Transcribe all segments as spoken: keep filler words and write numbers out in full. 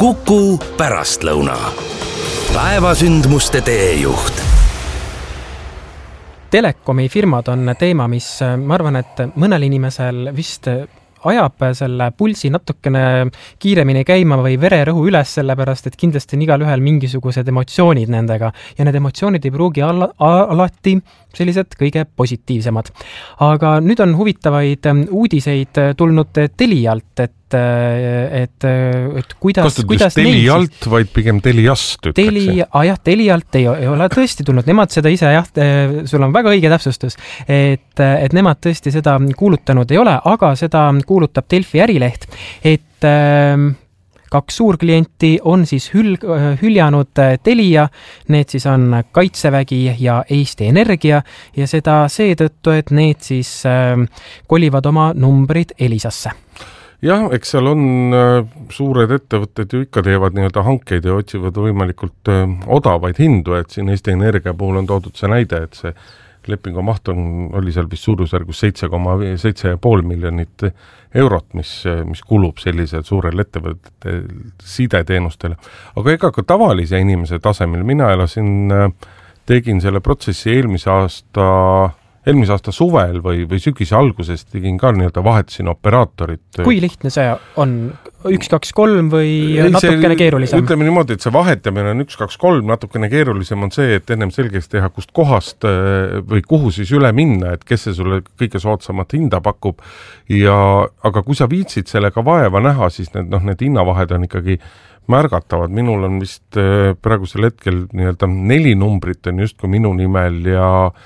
Kuku pärastlõuna. Päevasündmuste teejuht. Telekomi firmad on teema, mis ma arvan, et mõnel inimesel vist ajab selle pulsi natukene kiiremini käima või vererõhu üles, sellepärast, et kindlasti on igal ühel mingisugused emotsioonid nendega ja need emotsioonid ei pruugi al- alati sellised kõige positiivsemad. Aga nüüd on huvitavaid uudiseid tulnud Telialt, et et, et kuidas, kas kuidas Telialt, siis... vaid pigem Teliast ütleks? Teli, ah, jah, Telialt ei, ei ole tõesti tulnud, nemad seda ise, jah, sul on väga õige täpsustus, et, et nemad tõesti seda kuulutanud ei ole, aga seda kuulutab Delfi ärileht, et äh, kaks suurklienti on siis hül, hüljanud Telia, need siis on Kaitsevägi ja Eesti Energia ja seda seetõttu, et need siis äh, kolivad oma numbrid Elisasse. Jah, eks seal on äh, suured ettevõtted ju ikka teevad nii-öelda hankeid ja otsivad võimalikult äh, odavaid hindu, et siin Eesti Energia puhul on toodud see näide, et see lepingu maht on, oli seal vist suurusjärgus seitse koma seitse ja pool miljonit eurot, mis, mis kulub sellised suurel ettevõtete sideteenustele. Aga ega ka tavalise inimese tasemel, mina elasin, tegin selle protsessi eelmise aasta eelmise aasta suvel või, või sügise alguses tegin ka nii-öelda vahetasin operaatorit. Kui lihtne see on? üks, kaks, kolm või ei, natukene see, keerulisem? Ütleme niimoodi, et see vahetamine on üks, kaks, kolm, natukene keerulisem on see, et ennem selgeks teha, kust kohast või kuhu siis üle minna, et kes see sulle kõige soodsamat hinda pakub. Ja, aga kui sa viitsid sellega vaeva näha, siis need, noh, need hinnavahed on ikkagi märgatavad. Minul on vist praegusel hetkel nii-öelda neli numbrit on justkui minu nimel ja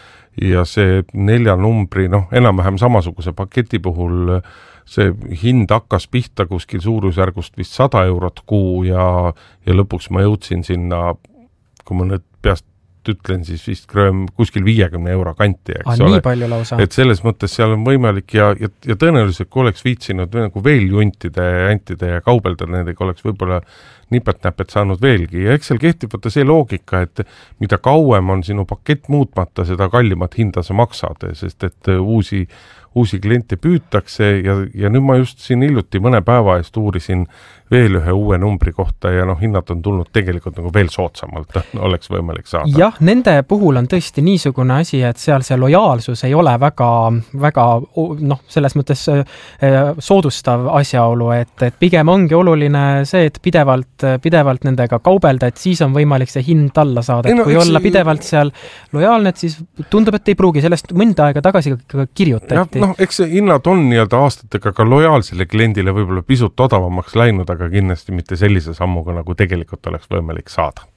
ja see nelja numbri, noh, enam-vähem samasuguse paketi puhul see hind hakkas pihta kuskil suurusjärgust vist sada eurot kuu ja, ja lõpuks ma jõudsin sinna, kui ma nüüd peast ütlen, siis vist krööm kuskil viiekümne euro kanti, eks ah, ole. Nii palju lausa. Et selles mõttes seal on võimalik ja, ja, ja tõenäoliselt, kui oleks viitsinud nagu veel juntide ja jantide ja kaubelda nendega, oleks võib-olla nipet-näpet saanud veelgi. Ja eks seal kehtib võtta see loogika, et mida kauem on sinu pakett muutmata, seda kallimat hinda sa maksad, sest et uusi, uusi kliente püütakse ja, ja nüüd ma just siin hiljuti mõne päeva eest uurisin veel ühe uue numbri kohta ja noh, hinnad on tulnud tegelikult nagu veel soodsamalt, oleks võimalik saada. Jah, nende puhul on tõesti niisugune asi, et seal see lojaalsus ei ole väga, väga noh, selles mõttes soodustav asjaolu, et, et pigem ongi oluline see, et pidevalt pidevalt nendega kaubelda, et siis on võimalik see hind alla saada. Et no, kui olla pidevalt seal lojaalne, et siis tundub, et ei pruugi. Sellest mõnda aega tagasi kirjutati. Noh, eks see hinnad on nii-öelda aastatega ka lojaalsele kliendile võib-olla pisut odavamaks läinud, aga kindlasti mitte sellise sammuga, nagu tegelikult oleks võimalik saada.